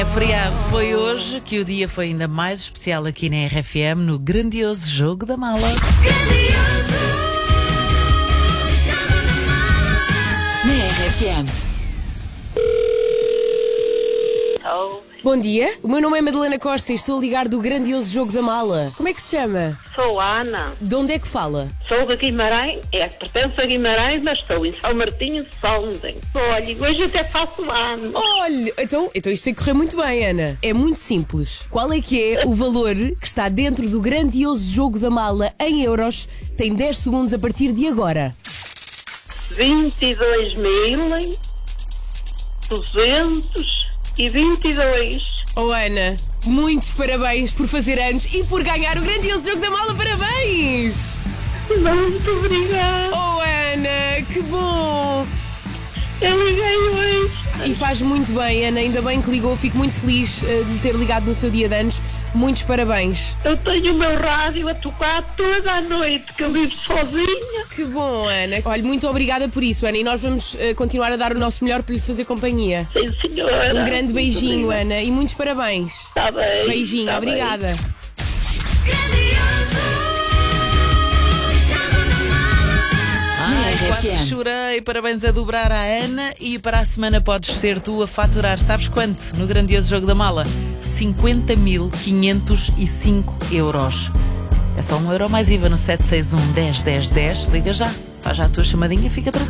feriado foi hoje, que o dia foi ainda mais especial aqui na RFM, no grandioso Jogo da Mala. Na RFM. Bom dia, o meu nome é Madalena Costa e estou a ligar do grandioso Jogo da Mala. Como é que se chama? Sou a Ana. De onde é que fala? Sou de Guimarães, pertenço a Guimarães, mas estou em São Martinho de Sondem. Olha, hoje até faço ano. Olha, então isto tem que correr muito bem, Ana. É muito simples. Qual é que é o valor que está dentro do grandioso Jogo da Mala em euros? Tem 10 segundos a partir de agora. 22.222. Oh, Ana, muitos parabéns por fazer anos e por ganhar o grandioso Jogo da Mala. Parabéns! Muito obrigada. Oh, Ana, que bom! Eu liguei hoje. E faz muito bem, Ana, ainda bem que ligou. Fico muito feliz de lhe ter ligado no seu dia de anos. Muitos parabéns. Eu tenho o meu rádio a tocar toda a noite, que eu vivo sozinha. Que bom, Ana. Olha, muito obrigada por isso, Ana. E nós vamos continuar a dar o nosso melhor para lhe fazer companhia. Sim, senhora. Um grande beijinho, Muito Ana. E muitos parabéns. Está bem. Beijinho, tá obrigada. Quase que chorei. Parabéns a dobrar à Ana. E para a semana podes ser tu a faturar, sabes quanto? No grandioso Jogo da Mala, 50.505 euros. É só €1 mais IVA no 761 10 10 10. Liga já, faz já a tua chamadinha e fica tratado.